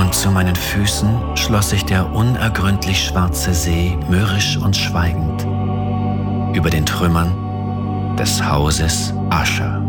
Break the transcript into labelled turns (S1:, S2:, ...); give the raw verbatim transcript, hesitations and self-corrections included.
S1: Und zu meinen Füßen schloss sich der unergründlich schwarze See mürrisch und schweigend über den Trümmern des Hauses Usher.